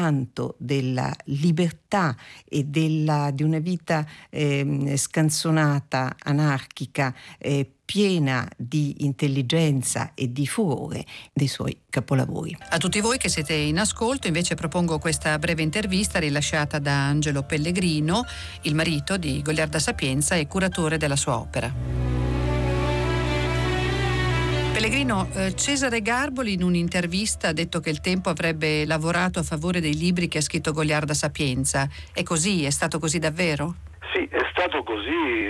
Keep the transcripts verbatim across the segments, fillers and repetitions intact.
rimpianto della libertà e della, di una vita eh, scanzonata, anarchica, eh, piena di intelligenza e di furore dei suoi capolavori. A tutti voi che siete in ascolto invece propongo questa breve intervista rilasciata da Angelo Pellegrino, il marito di Goliarda Sapienza e curatore della sua opera. Pellegrino, eh, Cesare Garboli in un'intervista ha detto che il Tempo avrebbe lavorato a favore dei libri che ha scritto Goliarda Sapienza. È così? È stato così davvero? Sì, è stato così.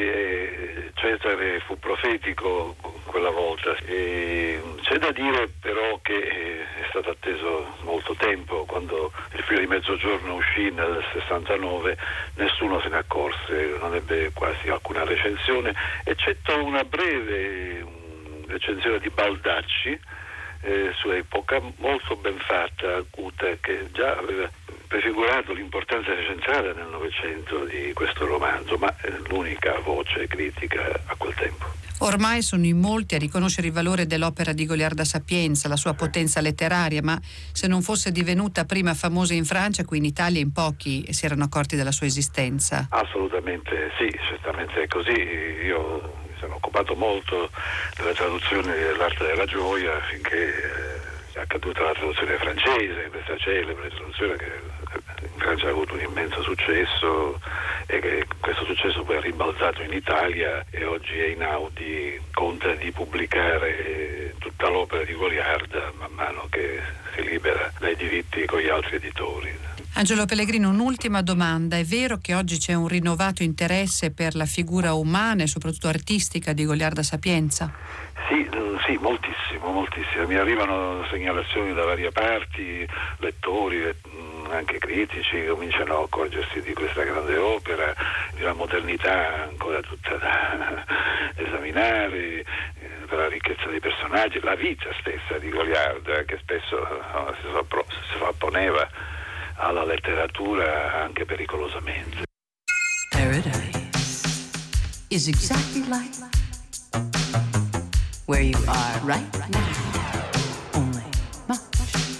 Eh, Cesare fu profetico quella volta. E c'è da dire però che è stato atteso molto tempo. Quando il Figlio di Mezzogiorno uscì nel sessantanove nessuno se ne accorse, non ebbe quasi alcuna recensione, eccetto una breve recensione di Baldacci eh, su Epoca, molto ben fatta, acuta, che già aveva prefigurato l'importanza centrale nel Novecento di questo romanzo, ma è l'unica voce critica a quel tempo. Ormai sono in molti a riconoscere il valore dell'opera di Goliarda Sapienza, la sua potenza letteraria, ma se non fosse divenuta prima famosa in Francia, qui in Italia in pochi si erano accorti della sua esistenza. Assolutamente sì, certamente è così. Io mi sono occupato molto della traduzione dell'arte della gioia finché è accaduta la traduzione francese, questa celebre traduzione che in Francia ha avuto un immenso successo e che questo successo poi è rimbalzato in Italia e oggi Einaudi conta di pubblicare tutta l'opera di Goliarda man mano che si libera dai diritti con gli altri editori. Angelo Pellegrino, un'ultima domanda. È vero che oggi c'è un rinnovato interesse per la figura umana e soprattutto artistica di Goliarda Sapienza? Sì, sì, moltissimo, moltissimo. Mi arrivano segnalazioni da varie parti, lettori, anche critici, che cominciano a accorgersi di questa grande opera, di una modernità ancora tutta da esaminare, per la ricchezza dei personaggi, la vita stessa di Goliarda, che spesso no, si sovrapponeva alla letteratura anche pericolosamente. Paradise is exactly like where you are right now.